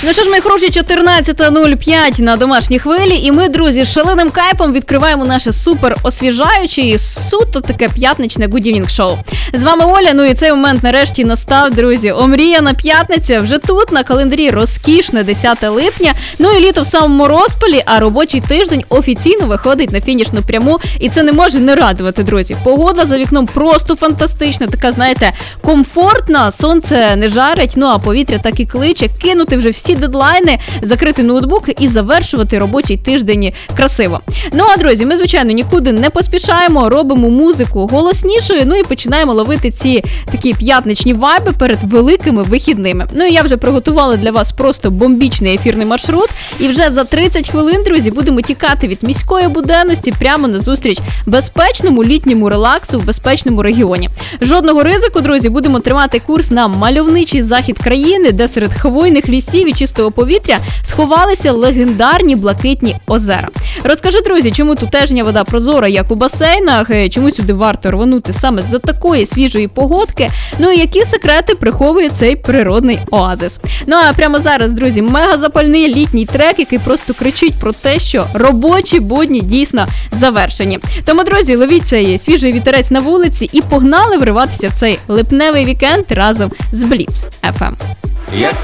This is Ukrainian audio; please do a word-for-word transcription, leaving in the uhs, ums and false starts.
Ну що ж, мої хороші, чотирнадцята нуль п'ять на домашній хвилі, і ми, друзі, з шаленим кайфом відкриваємо наше супер освіжаюче і суто таке п'ятничне Good Evening шоу. З вами Оля, ну і цей момент нарешті настав, друзі. Омріяна п'ятниця вже тут, на календарі розкішне десяте липня, ну і літо в самому розпалі, а робочий тиждень офіційно виходить на фінішну пряму, і це не може не радувати, друзі. Погода за вікном просто фантастична, така, знаєте, комфортна, сонце не жарить, ну а повітря так і кличе, кинути вже всі дедлайни, закрити ноутбук і завершувати робочий тиждень красиво. Ну а, друзі, ми, звичайно, нікуди не поспішаємо, робимо музику голоснішою, ну і починаємо ловити ці такі п'ятничні вайби перед великими вихідними. Ну і я вже приготувала для вас просто бомбічний ефірний маршрут, і вже за тридцять хвилин, друзі, будемо тікати від міської буденності прямо на зустріч безпечному літньому релаксу в безпечному регіоні. Жодного ризику, друзі, будемо тримати курс на мальовничий захід країни, де серед хвойних лісів і чистого повітря сховалися легендарні блакитні озера. Розкажу, друзі, чому тутешня вода прозора, як у басейнах, чому сюди варто рванути саме за такої свіжої погодки, ну і які секрети приховує цей природний оазис. Ну а прямо зараз, друзі, мегазапальний літній трек, який просто кричить про те, що робочі будні дійсно завершені. Тому, друзі, ловіть цей свіжий вітерець на вулиці і погнали вриватися в цей липневий вікенд разом з Бліц еф ем.